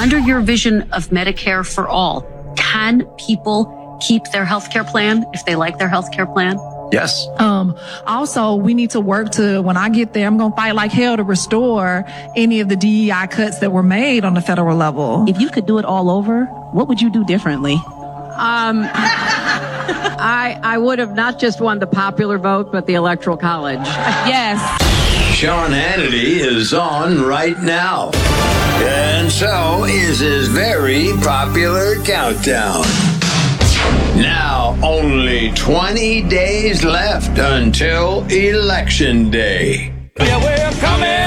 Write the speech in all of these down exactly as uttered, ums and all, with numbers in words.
Under your vision of Medicare for all, can people keep their health care plan if they like their health care plan? Yes. Um, also, we need to work to, when I get there, I'm going to fight like hell to restore any of the D E I cuts that were made on the federal level. If you could do it all over, what would you do differently? Um, I I would have not just won the popular vote, but the Electoral College. Yes. Sean Hannity is on right now. And so is his very popular countdown. Now, only twenty days left until Election Day. Yeah, we're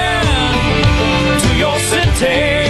coming to your city.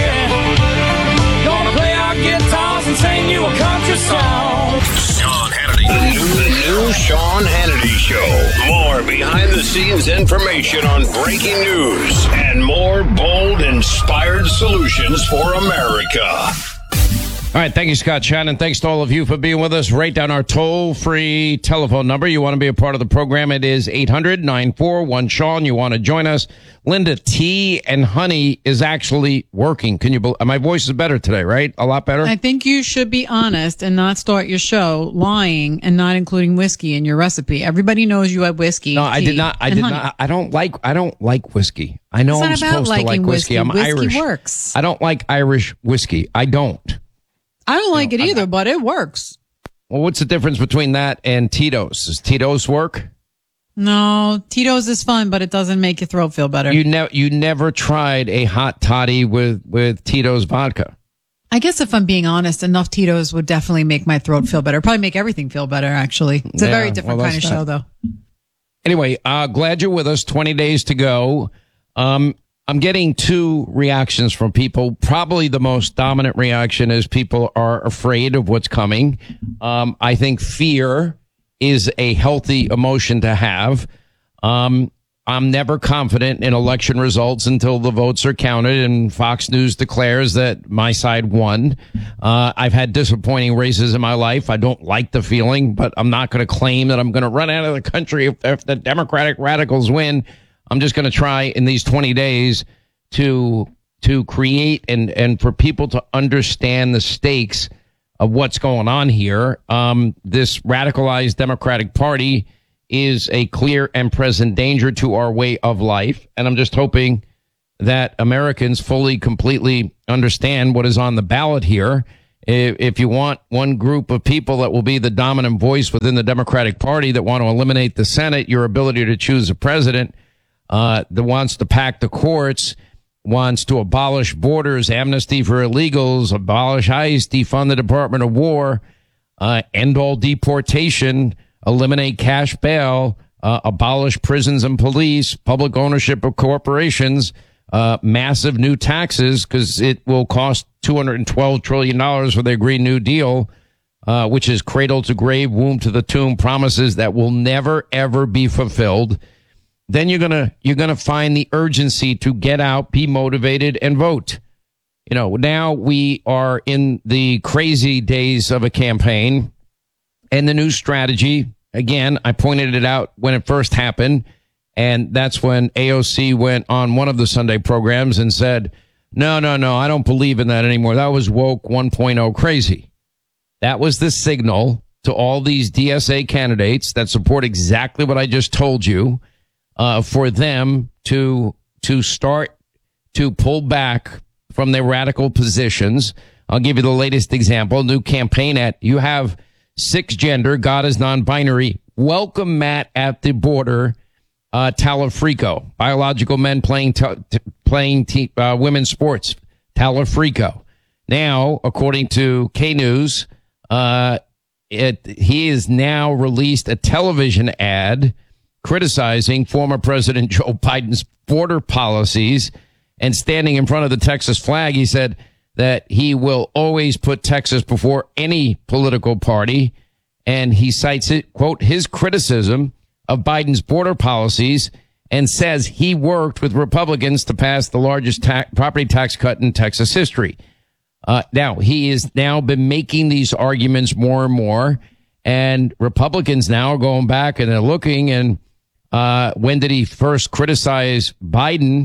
Gonna play our guitars and sing you a country song. Sean Hannity. The new, the new Sean Hannity Show. More behind-the-scenes information on breaking news and more bold, inspired solutions for America. All right. Thank you, Scott Shannon. Thanks to all of you for being with us. Write down our toll-free telephone number. You want to be a part of the program. It is eight hundred, nine four one, Sean. You want to join us. Linda, tea and honey is actually working. Can you believe? My voice is better today, right? A lot better? I think you should be honest and not start your show lying and not including whiskey in your recipe. Everybody knows you had whiskey. No, I did not. I did honey. not. I don't like, I don't like whiskey. I know I'm supposed to like whiskey. whiskey. I'm whiskey Irish. Works. I don't like Irish whiskey. I don't. I don't like you know, it either, I, but it works. Well, what's the difference between that and Tito's? Does Tito's work? No, Tito's is fun, but it doesn't make your throat feel better. You never, you never tried a hot toddy with, with Tito's vodka. I guess if I'm being honest, enough Tito's would definitely make my throat feel better. Probably make everything feel better, actually. It's yeah, a very different well, kind of show, though. Anyway, uh, glad you're with us. twenty days to go. Um, I'm getting two reactions from people. Probably the most dominant reaction is people are afraid of what's coming. Um, I think fear is a healthy emotion to have. Um, I'm never confident in election results until the votes are counted and Fox News declares that my side won. Uh, I've had disappointing races in my life. I don't like the feeling, but I'm not going to claim that I'm going to run out of the country if, if the Democratic radicals win. I'm just going to try in these twenty days to to create and and for people to understand the stakes of what's going on here. Um, this radicalized Democratic Party is a clear and present danger to our way of life. And I'm just hoping that Americans fully, completely understand what is on the ballot here. If, if you want one group of people that will be the dominant voice within the Democratic Party that want to eliminate the Senate, your ability to choose a president, Uh, that wants to pack the courts, wants to abolish borders, amnesty for illegals, abolish ICE, defund the Department of War, uh, end all deportation, eliminate cash bail, uh, abolish prisons and police, public ownership of corporations, uh, massive new taxes, because it will cost two hundred twelve trillion dollars for their Green New Deal, uh, which is cradle to grave, womb to the tomb promises that will never, ever be fulfilled. Then you're going to, you're going to find the urgency to get out, be motivated and vote. You know, now we are in the crazy days of a campaign and the new strategy. Again, I pointed it out when it first happened. And that's when A O C went on one of the Sunday programs and said, no, no, no, I don't believe in that anymore. That was woke one point oh crazy. That was the signal to all these D S A candidates that support exactly what I just told you. Uh, for them to to start to pull back from their radical positions. I'll give you the latest example. New campaign ad. You have six gender. God is non-binary. Welcome, Matt, at the border. Uh, Talafrico. Biological men playing t- t- playing t- uh, women's sports. Talafrico. Now, according to K News, uh, it he has now released a television ad criticizing former President Joe Biden's border policies and standing in front of the Texas flag. He said that he will always put Texas before any political party. And he cites it, quote, his criticism of Biden's border policies and says he worked with Republicans to pass the largest ta- property tax cut in Texas history. Uh, now, he has now been making these arguments more and more. And Republicans now are going back and they're looking and Uh, when did he first criticize Biden?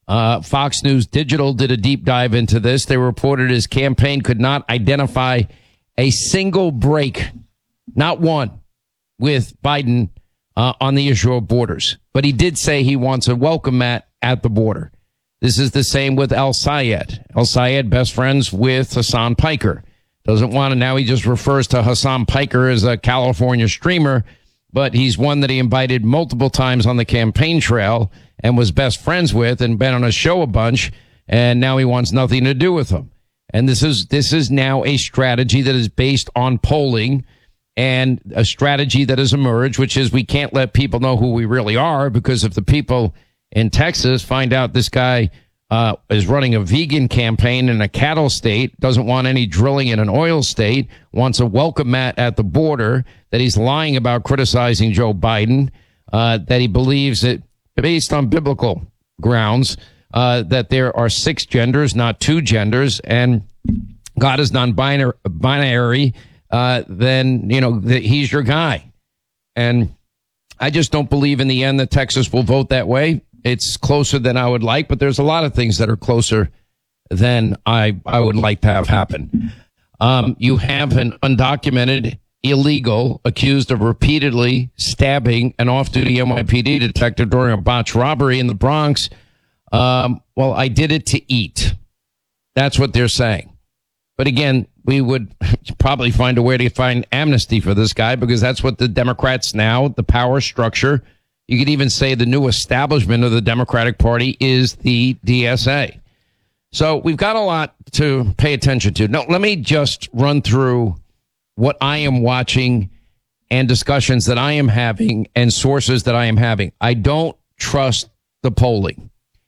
Uh, Fox News Digital did a deep dive into this. They reported his campaign could not identify a single break, not one, with Biden uh, on the issue of borders. But he did say he wants a welcome mat at the border. This is the same with El Sayed. El Sayed, best friends with Hassan Piker. Doesn't want to, now he just refers to Hassan Piker as a California streamer, but he's one that he invited multiple times on the campaign trail and was best friends with and been on a show a bunch, and now he wants nothing to do with him. And this is this is now a strategy that is based on polling and a strategy that has emerged, which is we can't let people know who we really are, because if the people in Texas find out this guy uh, is running a vegan campaign in a cattle state, doesn't want any drilling in an oil state, wants a welcome mat at the border, that he's lying about criticizing Joe Biden, uh, that he believes that based on biblical grounds, uh, that there are six genders, not two genders, and God is non-binary, binary, uh, then, you know, that he's your guy. And I just don't believe in the end that Texas will vote that way. It's closer than I would like, but there's a lot of things that are closer than I, I would like to have happen. Um, you have an undocumented illegal accused of repeatedly stabbing an off-duty N Y P D detective during a botched robbery in the Bronx. Um, well, I did it to eat. That's what they're saying. But again, we would probably find a way to find amnesty for this guy, because that's what the Democrats now, the power structure, you could even say the new establishment of the Democratic Party is the D S A. So we've got a lot to pay attention to. Now, let me just run through what I am watching and discussions that I am having and sources that I am having. I don't trust the polling.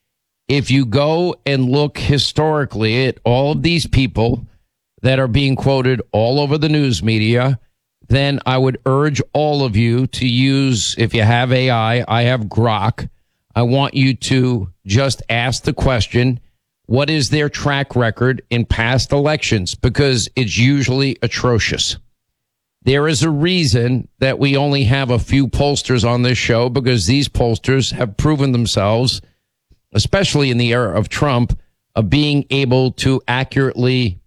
If you go and look historically at all of these people that are being quoted all over the news media, then I would urge all of you to use, if you have A I, I have Grok. I want you to just ask the question, what is their track record in past elections? Because it's usually atrocious. There is a reason that we only have a few pollsters on this show, because these pollsters have proven themselves, especially in the era of Trump, of being able to accurately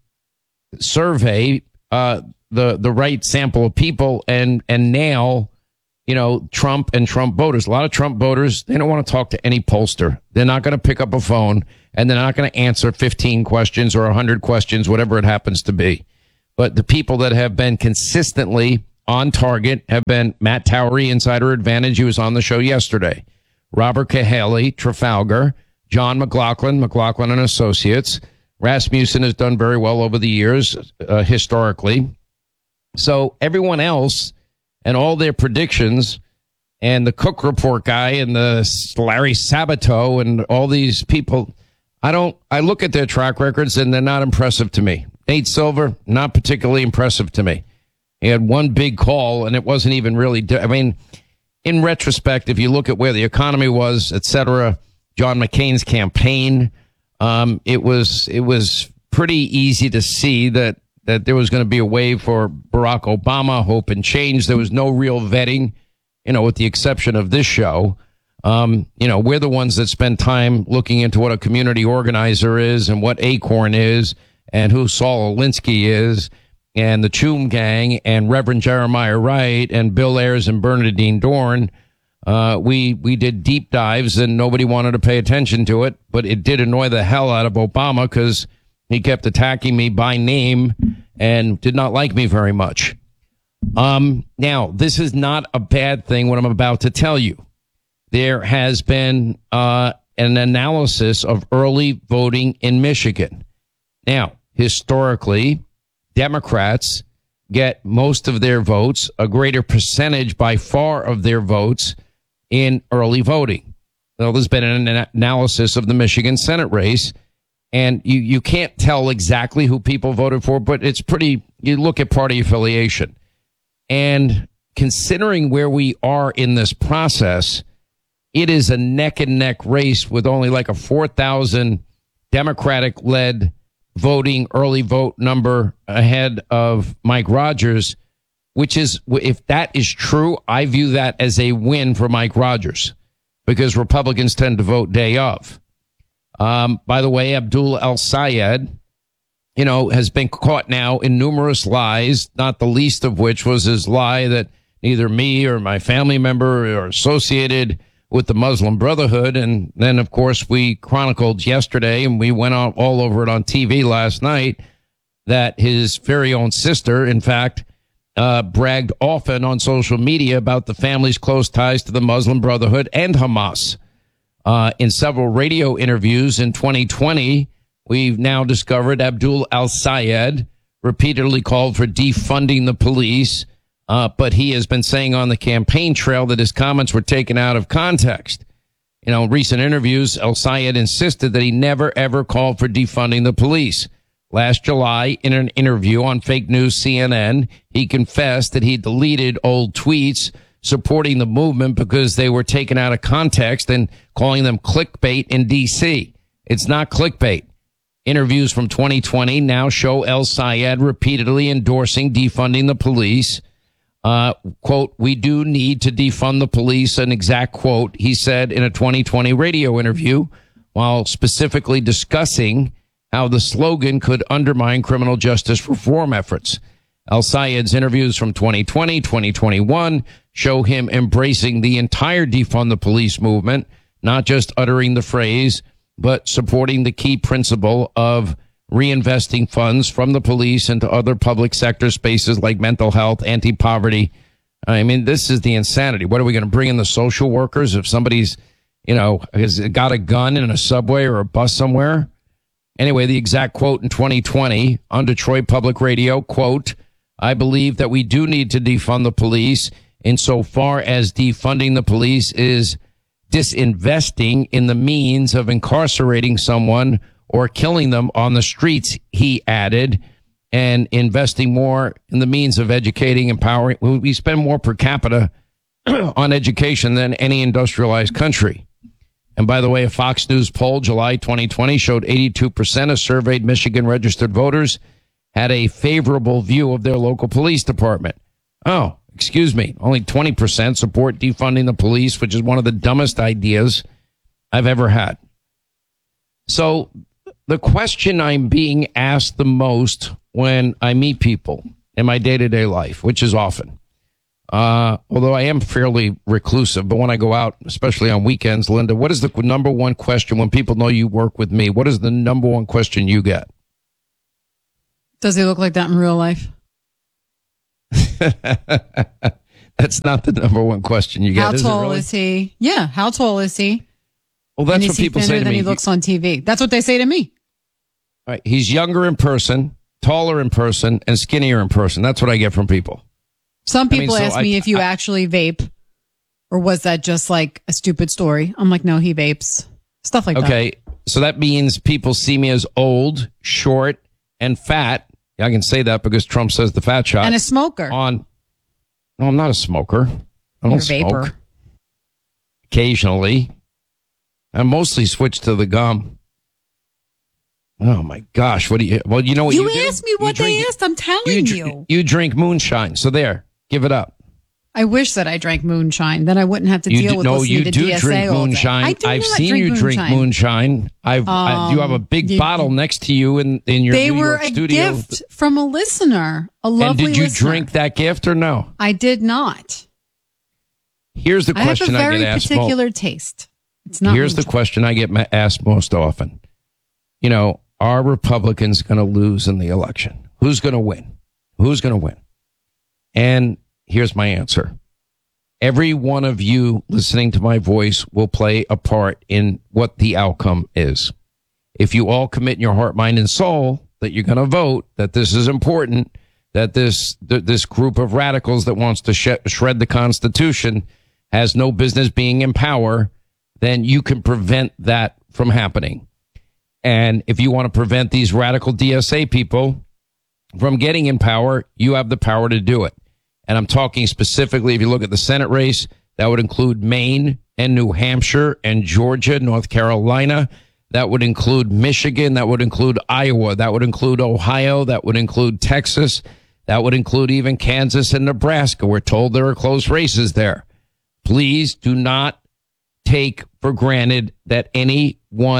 survey uh, the the right sample of people and and nail, you know, Trump and Trump voters. A lot of Trump voters, they don't want to talk to any pollster. They're not going to pick up a phone, and they're not going to answer fifteen questions or one hundred questions, whatever it happens to be. But the people that have been consistently on target have been Matt Towery, Insider Advantage. He was on the show yesterday. Robert Cahaly, Trafalgar, John McLaughlin, McLaughlin and Associates. Rasmussen has done very well over the years, uh, historically. So everyone else and all their predictions, and the Cook Report guy and the Larry Sabato and all these people, I don't, I look at their track records and they're not impressive to me. Nate Silver, not particularly impressive to me. He had one big call and it wasn't even really, I mean, in retrospect, if you look at where the economy was, et cetera, John McCain's campaign, um, it was, it was pretty easy to see that that there was going to be a wave for Barack Obama, hope and change. There was no real vetting, you know, with the exception of this show. Um, you know, we're the ones that spend time looking into what a community organizer is and what Acorn is and who Saul Alinsky is and the Choom Gang and Reverend Jeremiah Wright and Bill Ayers and Bernadine Dorn. Uh, we, we did deep dives and nobody wanted to pay attention to it, but it did annoy the hell out of Obama because he kept attacking me by name and did not like me very much. Um, now, this is not a bad thing, what I'm about to tell you. There has been uh, an analysis of early voting in Michigan. Now, historically, Democrats get most of their votes, a greater percentage by far of their votes in early voting. Well, there's been an analysis of the Michigan Senate race. And you, you can't tell exactly who people voted for, but it's pretty, you look at party affiliation. And considering where we are in this process, it is a neck and neck race with only like a four thousand Democratic led voting early vote number ahead of Mike Rogers, which is, if that is true, I view that as a win for Mike Rogers because Republicans tend to vote day of. Um, by the way, Abdul El-Sayed, you know, has been caught now in numerous lies, not the least of which was his lie that neither me or my family member are associated with the Muslim Brotherhood. And then, of course, we chronicled yesterday, and we went on all over it on T V last night, that his very own sister, in fact, uh, bragged often on social media about the family's close ties to the Muslim Brotherhood and Hamas. Uh, in several radio interviews in twenty twenty, we've now discovered Abdul El-Sayed repeatedly called for defunding the police, uh, but he has been saying on the campaign trail that his comments were taken out of context. You know, in recent interviews, El-Sayed insisted that he never, ever called for defunding the police. Last July, in an interview on fake news C N N, he confessed that he deleted old tweets supporting the movement because they were taken out of context and calling them clickbait in D C. It's not clickbait. Interviews from twenty twenty now show El-Sayed repeatedly endorsing defunding the police. Uh, quote, "We do need to defund the police," an exact quote he said in a twenty twenty radio interview, while specifically discussing how the slogan could undermine criminal justice reform efforts. El-Sayed's interviews from twenty twenty, twenty twenty-one show him embracing the entire defund the police movement, not just uttering the phrase, but supporting the key principle of reinvesting funds from the police into other public sector spaces like mental health, anti-poverty. I mean, this is the insanity. What are we going to bring in the social workers if somebody's, you know, has got a gun in a subway or a bus somewhere? Anyway, the exact quote in twenty twenty on Detroit Public Radio, quote, "I believe that we do need to defund the police insofar as defunding the police is disinvesting in the means of incarcerating someone or killing them on the streets," he added, "and investing more in the means of educating, empowering." We spend more per capita on education than any industrialized country. And by the way, a Fox News poll July twenty twenty showed eighty-two percent of surveyed Michigan registered voters had a favorable view of their local police department. Oh, excuse me. Only twenty percent support defunding the police, which is one of the dumbest ideas I've ever had. So the question I'm being asked the most when I meet people in my day-to-day life, which is often, uh, although I am fairly reclusive, but when I go out, especially on weekends, Linda, what is the number one question when people know you work with me? What is the number one question you get? Does he look like that in real life? That's not the number one question you get. How is tall it really? is he? Yeah, how tall is he? Well, that's and is what he people thinner say to than me. He looks on T V. That's what they say to me. All right, he's younger in person, taller in person, and skinnier in person. That's what I get from people. Some I mean, people so ask I- me if you I- actually vape, or was that just like a stupid story? I'm like, no, he vapes. Stuff like that. Okay, so that means people see me as old, short, and fat. I can say that because Trump says the fat shot. And a smoker. On, no, I'm not a smoker. I don't You're a smoke. vapor. Occasionally. I mostly switch to the gum. Oh my gosh! What do you? Well, you know what you, You do? asked me what You they drink- asked. I'm telling you, you. dr- you drink moonshine. So there, give it up. I wish that I drank moonshine. Then I wouldn't have to You deal do, with no, listening you to do D S A drink all day. moonshine. I do I've not seen drink you drink moonshine. moonshine. I've I, you have a Um, big you- bottle next to you in in your They New were York a studio. gift from a listener, a lovely And did you listener. drink that gift or no? I did not. Here's the I have a question I, very get asked. particular mo- taste. It's not. Here's the moonshine. question I get ma- asked most often. You know, are Republicans going to lose in the election? Who's going to win? Who's going to win? And here's my answer. Every one of you listening to my voice will play a part in what the outcome is. If you all commit in your heart, mind, and soul that you're going to vote, that this is important, that this th- this group of radicals that wants to sh- shred the Constitution has no business being in power, then you can prevent that from happening. And if you want to prevent these radical D S A people from getting in power, you have the power to do it. And I'm talking specifically, if you look at the Senate race, that would include Maine and New Hampshire and Georgia, North Carolina. That would include Michigan. That would include Iowa. That would include Ohio. That would include Texas. That would include even Kansas and Nebraska. We're told there are close races there. Please do not take for granted that any one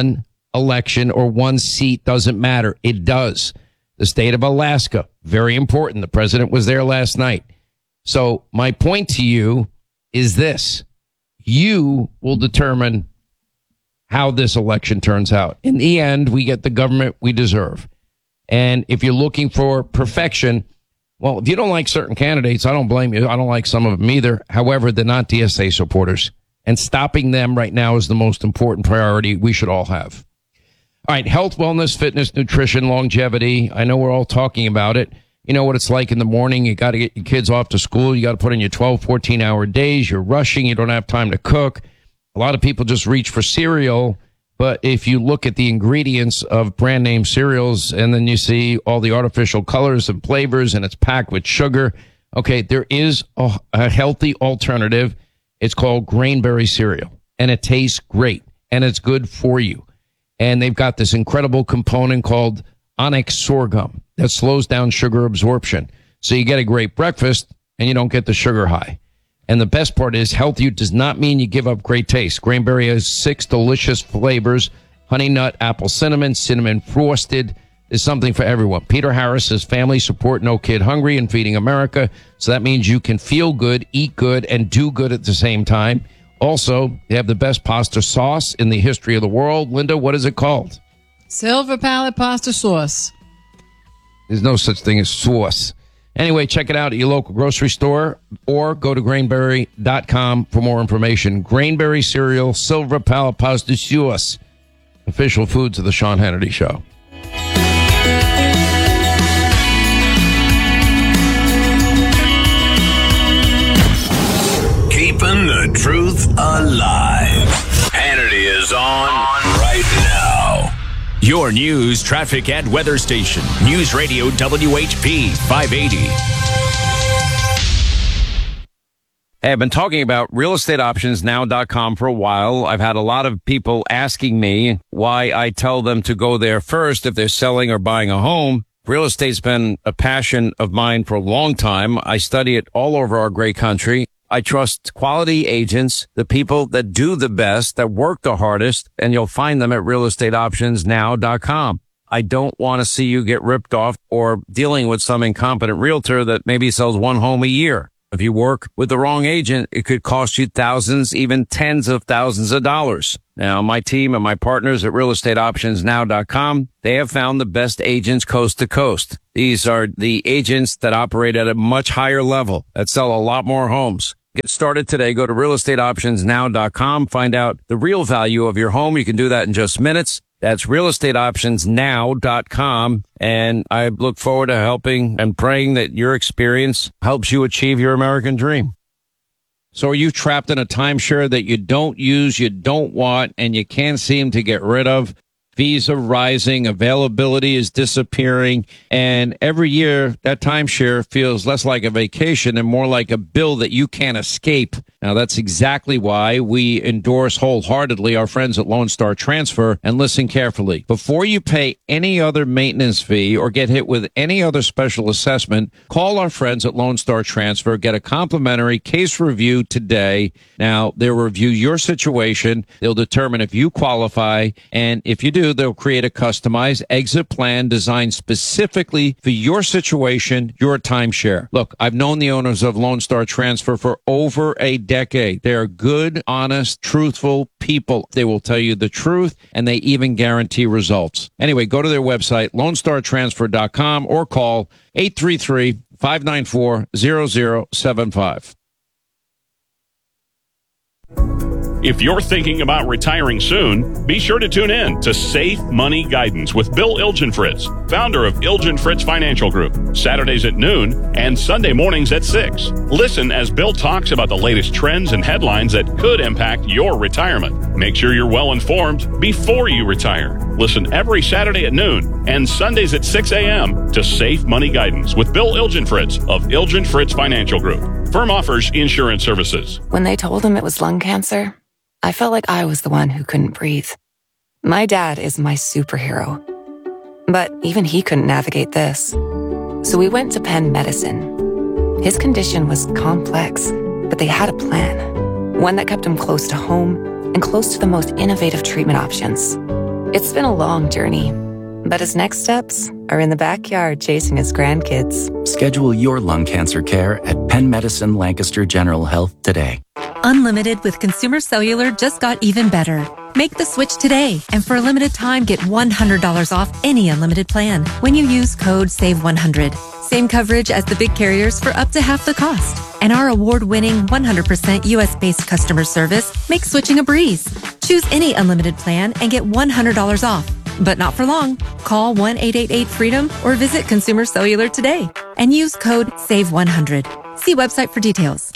election or one seat doesn't matter. It does. The state of Alaska, very important. The president was there last night. So my point to you is this. You will determine how this election turns out. In the end, we get the government we deserve. And if you're looking for perfection, well, if you don't like certain candidates, I don't blame you. I don't like some of them either. However, they're not D S A supporters. And stopping them right now is the most important priority we should all have. All right, health, wellness, fitness, nutrition, longevity. I know we're all talking about it. You know what it's like in the morning. You got to get your kids off to school. You got to put in your twelve, fourteen hour days. You're rushing. You don't have time to cook. A lot of people just reach for cereal. But if you look at the ingredients of brand name cereals and then you see all the artificial colors and flavors and it's packed with sugar, okay, there is a, a healthy alternative. It's called Grainberry cereal, and it tastes great, and it's good for you. And they've got this incredible component called onyx sorghum that slows down sugar absorption. So you get a great breakfast, and you don't get the sugar high. And the best part is health you does not mean you give up great taste. Grainberry has six delicious flavors: honey nut, apple cinnamon, cinnamon frosted. There's something for everyone. Peter Harris says family support No Kid Hungry and Feeding America. So that means you can feel good, eat good, and do good at the same time. Also, they have the best pasta sauce in the history of the world. Linda, what is it called? Silver Palette Pasta Sauce. There's no such thing as sauce. Anyway, check it out at your local grocery store or go to grainberry dot com for more information. Grainberry cereal, Silver Palette Pasta Sauce. Official foods of the Sean Hannity Show. Keeping the truth alive. Hannity is on right now. Your news, traffic, and weather station. News Radio W H P five eighty. Hey, I've been talking about real estate options now dot com for a while. I've had a lot of people asking me why I tell them to go there first if they're selling or buying a home. Real estate's been a passion of mine for a long time. I study it all over our great country. I trust quality agents, the people that do the best, that work the hardest, and you'll find them at real estate options now dot com. I don't want to see you get ripped off or dealing with some incompetent realtor that maybe sells one home a year. If you work with the wrong agent, it could cost you thousands, even tens of thousands of dollars. Now, my team and my partners at real estate options now dot com, they have found the best agents coast to coast. These are the agents that operate at a much higher level, that sell a lot more homes. Get started today. Go to real estate options now dot com. Find out the real value of your home. You can do that in just minutes. That's real estate options now dot com. And I look forward to helping and praying that your experience helps you achieve your American dream. So are you trapped in a timeshare that you don't use, you don't want, and you can't seem to get rid of? Fees are rising, availability is disappearing, and every year that timeshare feels less like a vacation and more like a bill that you can't escape. Now, that's exactly why we endorse wholeheartedly our friends at Lone Star Transfer. And listen carefully. Before you pay any other maintenance fee or get hit with any other special assessment, call our friends at Lone Star Transfer. Get a complimentary case review today. Now, they'll review your situation. They'll determine if you qualify, and if you do, they'll create a customized exit plan designed specifically for your situation, your timeshare. Look, I've known the owners of Lone Star Transfer for over a decade. They are good, honest, truthful people. They will tell you the truth, and they even guarantee results. Anyway, go to their website, lone star transfer dot com, or call eight three three, five nine four, zero zero seven five. If you're thinking about retiring soon, be sure to tune in to Safe Money Guidance with Bill Ilgenfritz, founder of Ilgenfritz Financial Group, Saturdays at noon and Sunday mornings at six. Listen as Bill talks about the latest trends and headlines that could impact your retirement. Make sure you're well informed before you retire. Listen every Saturday at noon and Sundays at six a.m. to Safe Money Guidance with Bill Ilgenfritz of Ilgenfritz Financial Group. Firm offers insurance services. When they told him it was lung cancer, I felt like I was the one who couldn't breathe. My dad is my superhero. But even he couldn't navigate this. So we went to Penn Medicine. His condition was complex, but they had a plan. One that kept him close to home and close to the most innovative treatment options. It's been a long journey, but his next steps are in the backyard chasing his grandkids. Schedule your lung cancer care at Penn Medicine Lancaster General Health today. Unlimited with Consumer Cellular just got even better. Make the switch today, and for a limited time, get one hundred dollars off any unlimited plan when you use code save one hundred. Same coverage as the big carriers for up to half the cost. And our award-winning one hundred percent U S-based customer service makes switching a breeze. Choose any unlimited plan and get one hundred dollars off. But not for long. Call one eight eight eight freedom or visit Consumer Cellular today and use code save one hundred. See website for details.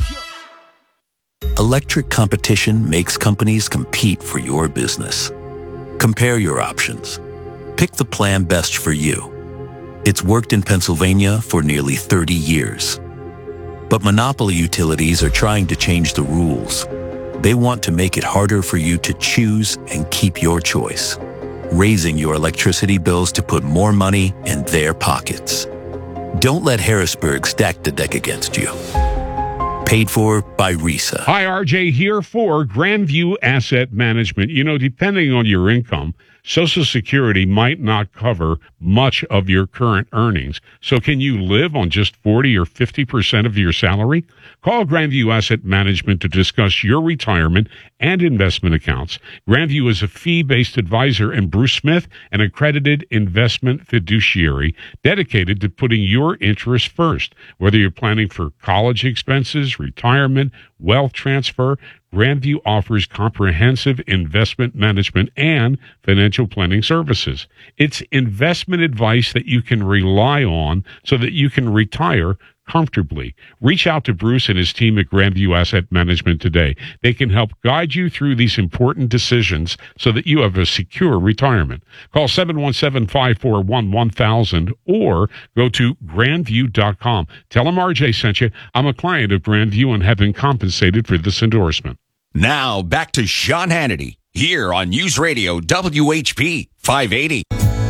Electric competition makes companies compete for your business. Compare your options. Pick the plan best for you. It's worked in Pennsylvania for nearly thirty years. But monopoly utilities are trying to change the rules. They want to make it harder for you to choose and keep your choice, raising your electricity bills to put more money in their pockets. Don't let Harrisburg stack the deck against you. Paid for by R I S A. Hi, R J here for Grandview Asset Management. You know, depending on your income, Social Security might not cover much of your current earnings. So can you live on just forty or fifty percent of your salary? Call Grandview Asset Management to discuss your retirement and investment accounts. Grandview is a fee-based advisor, and Bruce Smith, an accredited investment fiduciary dedicated to putting your interests first. Whether you're planning for college expenses, retirement, wealth transfer, Grandview offers comprehensive investment management and financial planning services. It's investment advice that you can rely on so that you can retire comfortably. Reach out to Bruce and his team at Grandview Asset Management today. They can help guide you through these important decisions so that you have a secure retirement. Call seven one seven, five four one, one thousand or go to grandview dot com. Tell them R J sent you. I'm a client of Grandview and have been compensated for this endorsement. Now back to Sean Hannity here on News Radio W H P five eighty.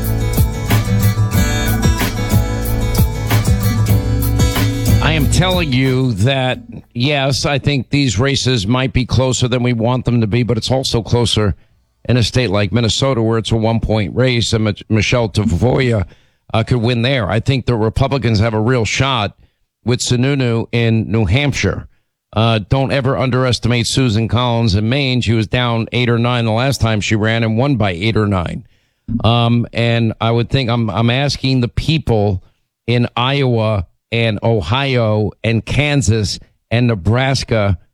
I am telling you that, yes, I think these races might be closer than we want them to be, but it's also closer in a state like Minnesota where it's a one-point race, and Michelle Tafoya uh, could win there. I think the Republicans have a real shot with Sununu in New Hampshire. Uh, don't ever underestimate Susan Collins in Maine. She was down eight or nine the last time she ran and won by eight or nine. Um, and I would think I'm, I'm asking the people in Iowa and Ohio and Kansas and Nebraska